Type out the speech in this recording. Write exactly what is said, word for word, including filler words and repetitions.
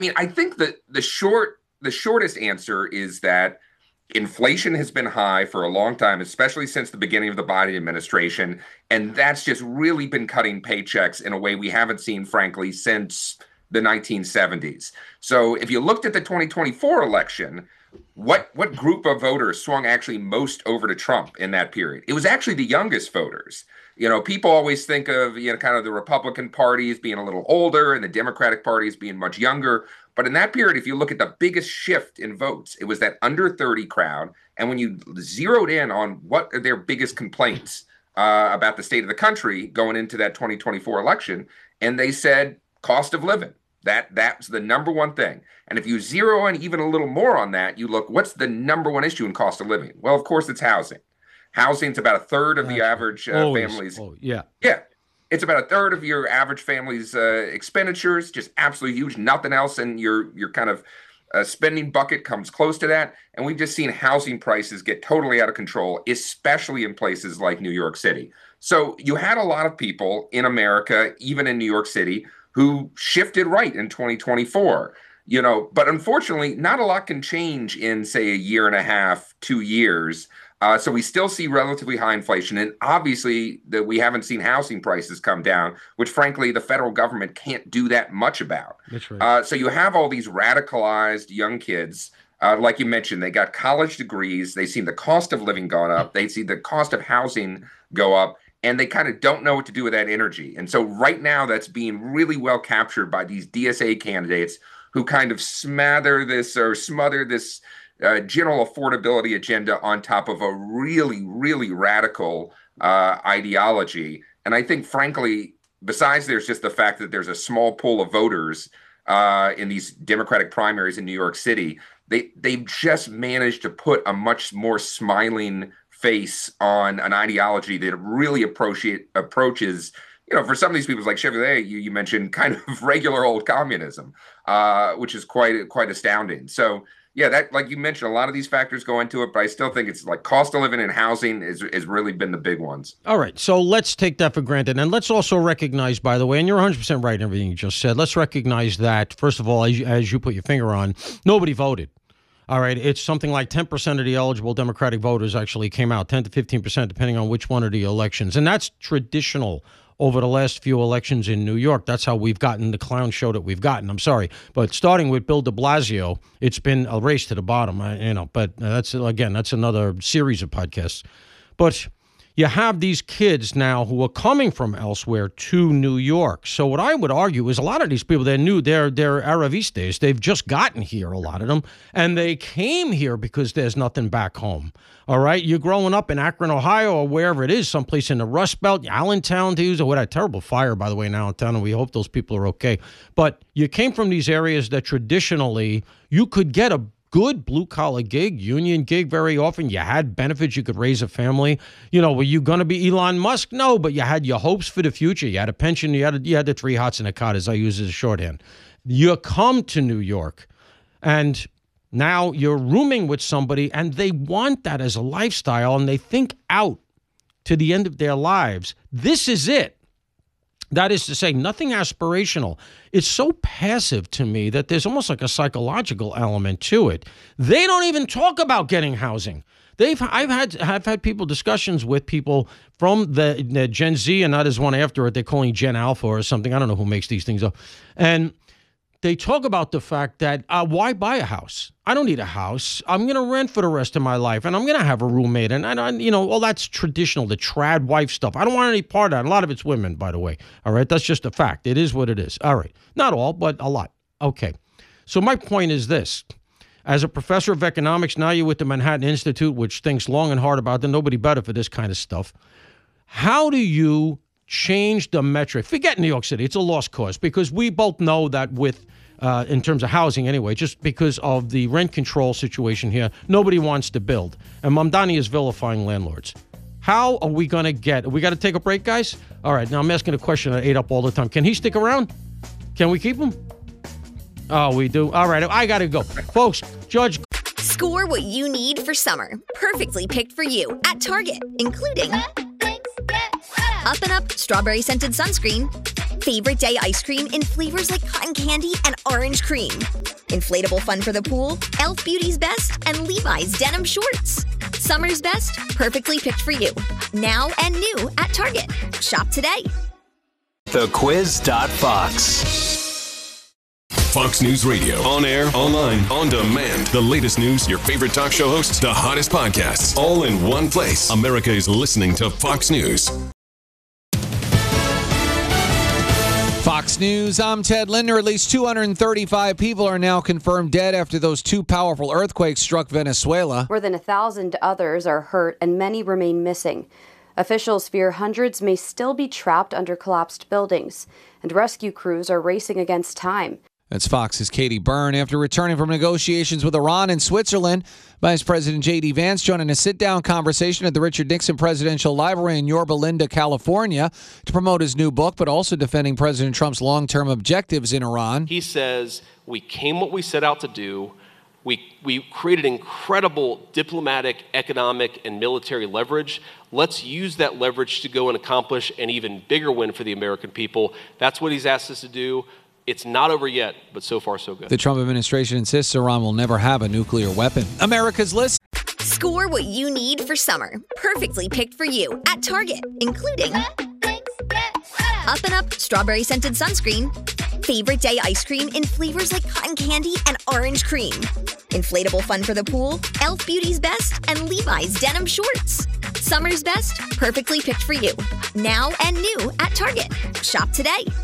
mean, I think that the short, the shortest answer is that inflation has been high for a long time, especially since the beginning of the Biden administration. And that's just really been cutting paychecks in a way we haven't seen, frankly, since the nineteen seventies. So if you looked at the twenty twenty-four election, what what group of voters swung actually most over to Trump in that period? It was actually the youngest voters. You know, people always think of, you know, kind of the Republican Party as being a little older and the Democratic Party as being much younger. But in that period, if you look at the biggest shift in votes, it was that under thirty crowd. And when you zeroed in on what are their biggest complaints uh, about the state of the country going into that twenty twenty-four election, and they said cost of living. That that's the number one thing. And if you zero in even a little more on that, you look, what's the number one issue in cost of living? Well, of course, it's housing. Housing's about a third of the average uh, Always. families. Oh, yeah. Yeah. It's about a third of your average family's uh, expenditures, just absolutely huge. Nothing else in your, your kind of uh, spending bucket comes close to that. And we've just seen housing prices get totally out of control, especially in places like New York City. So you had a lot of people in America, even in New York City, who shifted right in twenty twenty-four. You know, but unfortunately, not a lot can change in, say, a year and a half, two years. Uh, so we still see relatively high inflation. And obviously, that we haven't seen housing prices come down, which, frankly, the federal government can't do that much about. That's right. Uh, so you have all these radicalized young kids. Uh, like you mentioned, they got college degrees. They see the cost of living going up. They see the cost of housing go up. And they kind of don't know what to do with that energy. And so right now, that's being really well captured by these D S A candidates who kind of smother this or smother this uh, general affordability agenda on top of a really, really radical uh, ideology. And I think, frankly, besides there's just the fact that there's a small pool of voters uh, in these Democratic primaries in New York City, they they've just managed to put a much more smiling face on an ideology that really appropriate approaches, you know, for some of these people, like Chevalier, you, you mentioned kind of regular old communism, uh, which is quite quite astounding. So, yeah, that, like you mentioned, a lot of these factors go into it, but I still think it's like cost of living and housing is has really been the big ones. All right, so let's take that for granted. And let's also recognize, by the way, and you're one hundred percent right in everything you just said, let's recognize that, first of all, as you, as you put your finger on, nobody voted. All right, it's something like ten percent of the eligible Democratic voters actually came out, ten to fifteen percent, depending on which one of the elections. And that's traditional over the last few elections in New York. That's how we've gotten the clown show that we've gotten. I'm sorry. But starting with Bill de Blasio, it's been a race to the bottom, I, you know, but that's, again, that's another series of podcasts. But you have these kids now who are coming from elsewhere to New York. So what I would argue is a lot of these people, they're new, they're, they're Aravistas. They've just gotten here, a lot of them, and they came here because there's nothing back home. All right? You're growing up in Akron, Ohio, or wherever it is, someplace in the Rust Belt, Allentown to use, or what a terrible fire, by the way, in Allentown, and we hope those people are okay. But you came from these areas that traditionally you could get a good blue-collar gig, union gig very often. You had benefits. You could raise a family. You know, were you going to be Elon Musk? No, but you had your hopes for the future. You had a pension. You had, a, you had the three hots in a cot, as I use as a shorthand. You come to New York, and now you're rooming with somebody, and they want that as a lifestyle, and they think out to the end of their lives. This is it. That is to say, nothing aspirational. It's so passive to me that there's almost like a psychological element to it. They don't even talk about getting housing. They've I've had I've had people discussions with people from the, the Gen Z, and not as one after it. They're calling Gen Alpha or something. I don't know who makes these things up. And they talk about the fact that uh, why buy a house? I don't need a house. I'm going to rent for the rest of my life, and I'm going to have a roommate. And, and I, you know, all that's traditional, the trad wife stuff. I don't want any part of that. A lot of it's women, by the way. All right, that's just a fact. It is what it is. All right, not all, but a lot. Okay, so my point is this. As a professor of economics, now you're with the Manhattan Institute, which thinks long and hard about it. Nobody better for this kind of stuff. How do you change the metric? Forget New York City. It's a lost cause, because we both know that with Uh, in terms of housing anyway, just because of the rent control situation here, nobody wants to build. And Mamdani is vilifying landlords. How are we going to get, we got to take a break, guys? All right, now I'm asking a question I ate up all the time. Can he stick around? Can we keep him? Oh, we do. All right, I got to go. Folks, Judge. Score what you need for summer. Perfectly picked for you at Target, including Up and Up Strawberry Scented Sunscreen, Favorite day ice cream in flavors like cotton candy and orange cream. Inflatable fun for the pool, Elf Beauty's Best, and Levi's denim shorts. Summer's best, perfectly picked for you. Now and new at Target. Shop today. The Quiz dot Fox. Fox News Radio. On air, online, on demand. The latest news, your favorite talk show hosts, the hottest podcasts, all in one place. America is listening to Fox News. Fox News, I'm Ted Linder. At least two hundred thirty-five people are now confirmed dead after those two powerful earthquakes struck Venezuela. More than a thousand others are hurt and many remain missing. Officials fear hundreds may still be trapped under collapsed buildings, and rescue crews are racing against time. That's Fox's Katie Byrne. After returning from negotiations with Iran and Switzerland, Vice President J D. Vance joined in a sit-down conversation at the Richard Nixon Presidential Library in Yorba Linda, California, to promote his new book, but also defending President Trump's long-term objectives in Iran. He says, we came what we set out to do. We, we created incredible diplomatic, economic, and military leverage. Let's use that leverage to go and accomplish an even bigger win for the American people. That's what he's asked us to do. It's not over yet, but so far so good. The Trump administration insists Iran will never have a nuclear weapon. America's List. Score what you need for summer. Perfectly picked for you at Target, including Up and Up Strawberry Scented Sunscreen. Favorite day ice cream in flavors like cotton candy and orange cream. Inflatable fun for the pool, Elf Beauty's Best, and Levi's denim shorts. Summer's best, perfectly picked for you. Now and new at Target. Shop today.